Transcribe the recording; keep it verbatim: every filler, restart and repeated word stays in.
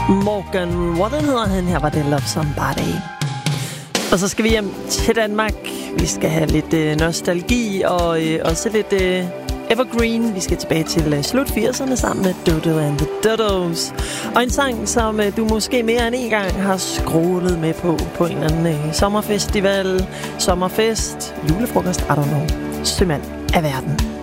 Morgan Wallen hedder han. Her var det Love Somebody. Og så skal vi hjem til Danmark. Vi skal have lidt øh, nostalgi og øh, også lidt øh, evergreen. Vi skal tilbage til øh, slut firserne sammen med Dodo and the Dodos. Og en sang, som øh, du måske mere end en gang har scrollet med på på en eller anden øh, sommerfestival, sommerfest, julefrokost, I don't know. Sømand af verden.